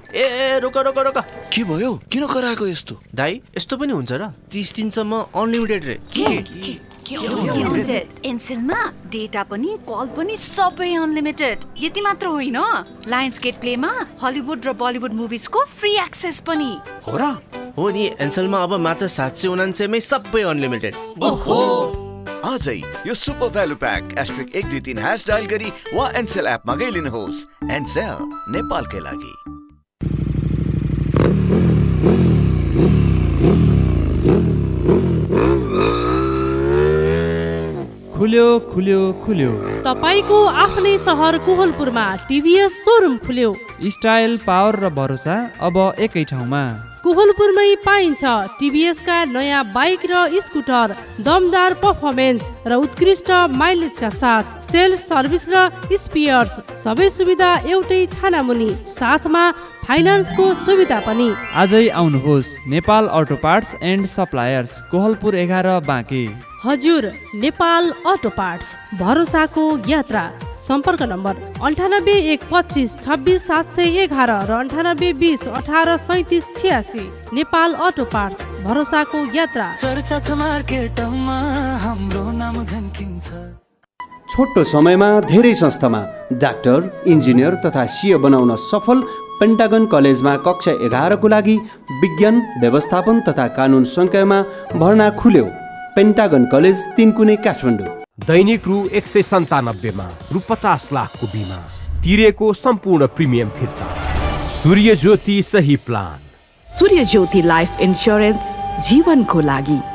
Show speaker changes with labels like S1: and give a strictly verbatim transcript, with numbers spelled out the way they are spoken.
S1: ए रोक रोक रोक
S2: के भयो? किन कराएको यस्तो?
S1: दाइ यस्तो पनि हुन्छ र? तीस दिनसम्म अनलिमिटेड रे।
S3: एनसेलमा डेटा पनि कल पनि सबै अनलिमिटेड। यति मात्र होइन, लायन्स गेट प्लेमा हलिउड र बलिउड मुभिजको फ्री एक्सेस पनि
S2: हो र?
S1: हो नि, एनसेलमा अब मात्र सात सय उनान्सयमै सबै अनलिमिटेड।
S2: ओहो, आजै यो सुपर भ्यालु प्याक एस्ट्रिक एक दुई तीन ह्यास डायल गरी वा एनसेल एपमा गइलिनुहोस्। एनसेल नेपालकै लागि।
S4: खुल्यो खुल्यो खुल्यो
S5: तपाईको आफ्नै सहर कोहलपुरमा टिभीएस सोरुम खुल्यो।
S4: स्टाइल, पावर र भरोसा अब एकै ठाउँमा।
S5: कोहलपुरमै पाइन्छ टिभीएस का नयाँ बाइक र स्कुटर, दमदार पर्फर्मेन्स र उत्कृष्ट माइलेजका साथ सेल्स, सर्भिस र स्पियर्स सबै सुविधा एउटै छानामुनि, साथमा फाइनान्सको सुविधा पनि।
S4: आजै आउनुहोस् Nepal auto parts and suppliers, Kohalpur एघार बाँके।
S5: हजुर, नेपाल अटो पार्ट्स, भरोसाको यात्रा। सम्पर्क नम्बर अन्ठानब्बे एक पच्चिस छब्बिस सात सय एघार र अन्ठानब्बे बिस अठार सैतिस छ्यासी। नेपाल अटो पार्ट्स, भरोसाको यात्रा।
S6: छोटो समयमा धेरै संस्थामा डाक्टर, इन्जिनियर तथा सिए बनाउन सफल पेन्टागन कलेजमा कक्षा एघारको लागि विज्ञान, व्यवस्थापन तथा कानुन संकायमा भर्ना खुल्यो। Pentagon college Tinkune Kathmandu.
S7: दैनिक रु एक सय सन्तानब्बेमा रु पचास लाखको बिमा, तिरेको सम्पूर्ण प्रिमियम फिर्ता। सूर्य ज्योति सही प्लान।
S8: सूर्य ज्योति लाइफ इन्स्योरेन्स, जीवनको लागि।